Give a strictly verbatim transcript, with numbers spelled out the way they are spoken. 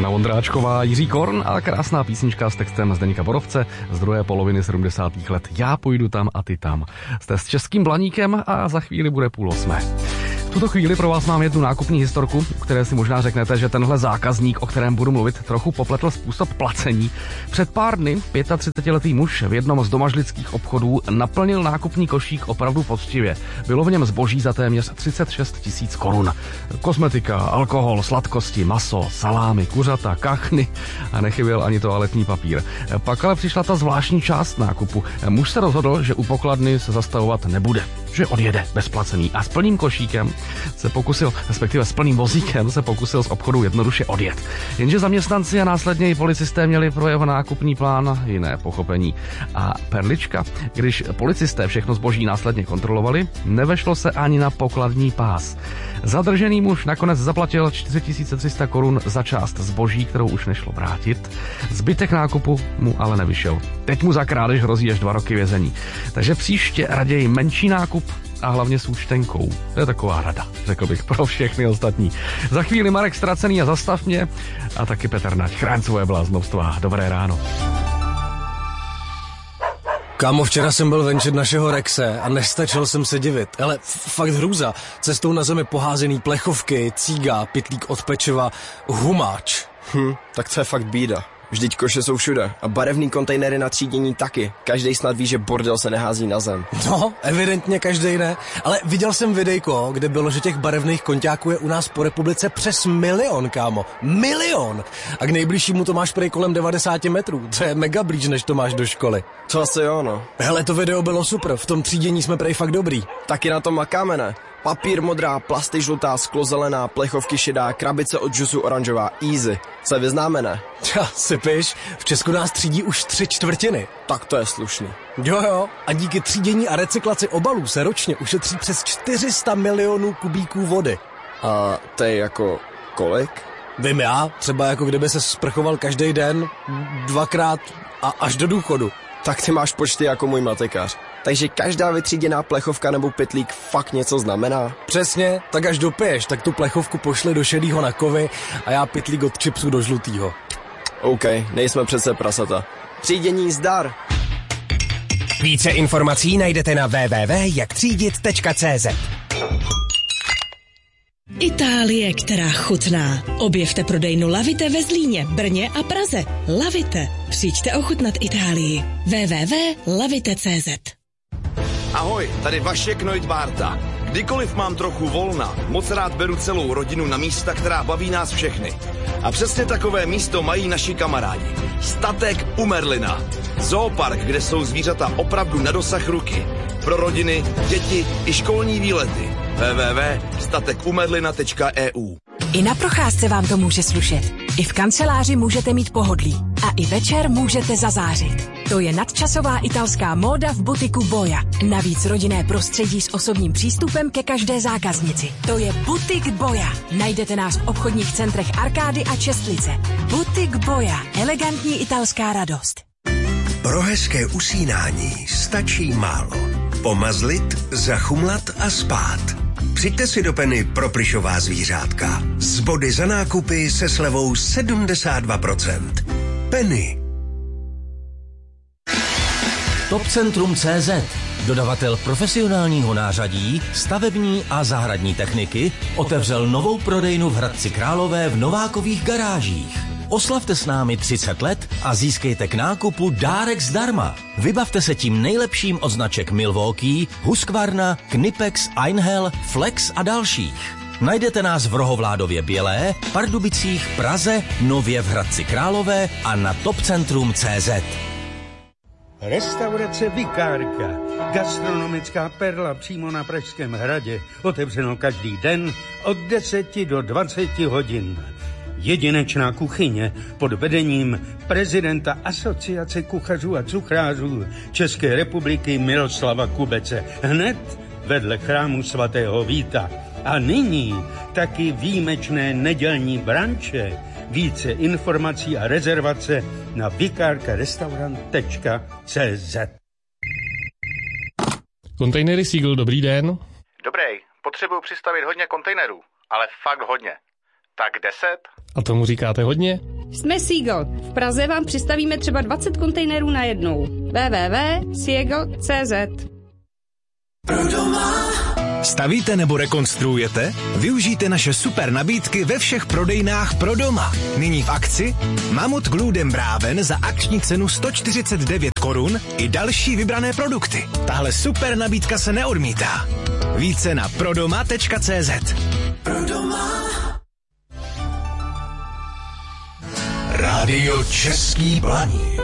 Helena Vondráčková, Jiří Korn a krásná písnička s textem Zdeňka Borovce z druhé poloviny sedmdesátých let. Já půjdu tam a ty tam. Jste s Českým Blaníkem a za chvíli bude půl osmé. V tuto chvíli pro vás mám jednu nákupní historku, u které si možná řeknete, že tenhle zákazník, o kterém budu mluvit, trochu popletl způsob placení. Před pár dny třicetiletý muž v jednom z domažlických obchodů naplnil nákupní košík opravdu poctivě. Bylo v něm zboží za téměř třicet šest tisíc korun. Kosmetika, alkohol, sladkosti, maso, salámy, kuřata, kachny a nechyběl ani toaletní papír. Pak ale přišla ta zvláštní část nákupu. Muž se rozhodl, že u pokladny se zastavovat nebude, že odjede bez placení a s plným košíkem se pokusil, respektive s plným vozíkem se pokusil z obchodu jednoduše odjet. Jenže zaměstnanci a následně i policisté měli pro jeho nákupní plán jiné pochopení. A perlička, když policisté všechno zboží následně kontrolovali, nevešlo se ani na pokladní pás. Zadržený muž nakonec zaplatil čtyři tisíce tři sta korun za část zboží, kterou už nešlo vrátit. Zbytek nákupu mu ale nevyšel. Teď mu za krádež hrozí až dva roky vězení. Takže příště raději menší nákup a hlavně s účtenkou. To je taková rada, řekl bych, pro všechny ostatní. Za chvíli Marek Ztracený a Zastav mě a taky Petr Nať. Chráň svoje bláznovstva. Dobré ráno. Kámo, včera jsem byl venčit našeho Rexe a nestačil jsem se divit. Ale fakt hrůza. Cestou na zemi poházený plechovky, cíga, pytlík od pečiva, humáč. Hm, tak to je fakt bída. Vždyť koše jsou všude a barevný kontejnery na třídění taky. Každej snad ví, že bordel se nehází na zem. No, evidentně každej ne. Ale viděl jsem videjko, kde bylo, že těch barevných konťáků je u nás po republice přes milion, kámo. Milion! A k nejbližšímu to máš prej kolem devadesát metrů. To je mega blíž, než to máš do školy. To asi jo, no. Hele, to video bylo super. V tom třídění jsme prej fakt dobrý. Taky na tom makáme, ne? Papír modrá, plasty žlutá, sklo zelená, plechovky šedá, krabice od džusu oranžová. Easy. Se vyznáme, ne? Tja, sypiš, v Česku nás třídí už tři čtvrtiny. Tak to je slušný. Jo jo, a díky třídění a recyklaci obalů se ročně ušetří přes čtyři sta milionů kubíků vody. A to je jako kolik? Vím já, třeba jako kdyby se sprchoval každý den, dvakrát a až do důchodu. Tak ty máš počty jako můj matikář. Takže každá vytříděná plechovka nebo pytlík fakt něco znamená? Přesně, tak až dopiješ, tak tu plechovku pošli do šedýho na kovy a já pytlík od chipsů do žlutýho. OK, nejsme přece prasata. Třídění zdar! Více informací najdete na w w w tečka jak třídit tečka c z. Itálie, která chutná. Objevte prodejnu Lavite ve Zlíně, Brně a Praze. Lavite. Přijďte ochutnat Itálii. w w w tečka lavite tečka c z. Ahoj, tady Vašek Neudbárta. Kdykoliv mám trochu volna, moc rád beru celou rodinu na místa, která baví nás všechny. A přesně takové místo mají naši kamarádi. Statek u Merlina. Zoopark, kde jsou zvířata opravdu na dosah ruky. Pro rodiny, děti i školní výlety. w w w tečka statek u merlina tečka e u. I na procházce vám to může slušet. I v kanceláři můžete mít pohodlí. A i večer můžete zazářit. To je nadčasová italská móda v butiku Boja. Navíc rodinné prostředí s osobním přístupem ke každé zákaznici. To je Butik Boja. Najdete nás v obchodních centrech Arkády a Čestlice. Butik Boja. Elegantní italská radost. Pro hezké usínání stačí málo. Pomazlit, zachumlat a spát. Přijďte si do Penny pro plyšová zvířátka. Z body za nákupy se slevou sedmdesát dva procent. Penny. Topcentrum tečka cé zet, dodavatel profesionálního nářadí, stavební a zahradní techniky, otevřel novou prodejnu v Hradci Králové v Novákových garážích. Oslavte s námi třicet let a získejte k nákupu dárek zdarma. Vybavte se tím nejlepším od značek Milwaukee, Husqvarna, Knipex, Einhell, Flex a dalších. Najdete nás v Rohovládově Bělé, Pardubicích, Praze, nově v Hradci Králové a na topcentrum tečka cé zet. Restaurace Vikárka, gastronomická perla přímo na Pražském hradě, otevřeno každý den od deseti do dvaceti hodin. Jedinečná kuchyně pod vedením prezidenta Asociace kuchařů a cukrářů České republiky Miroslava Kubece, hned vedle chrámu svatého Víta. A nyní taky výjimečné nedělní branče. Více informací a rezervace na vikárkarestaurant tečka cé zet. Kontejnery Seagull, dobrý den. Dobrý, potřebuju přistavit hodně kontejnerů, ale fakt hodně. Tak deset? A tomu říkáte hodně? Jsme Seagull. V Praze vám přistavíme třeba dvacet kontejnerů na jednou. w w w tečka seagull tečka c z. Stavíte nebo rekonstruujete? Využijte naše super nabídky ve všech prodejnách pro doma. Nyní v akci Mamut Gluten Braven za akční cenu sto čtyřicet devět korun i další vybrané produkty. Tahle super nabídka se neodmítá. Více na prodoma tečka c z. Prodoma. Rádio Český Blaník.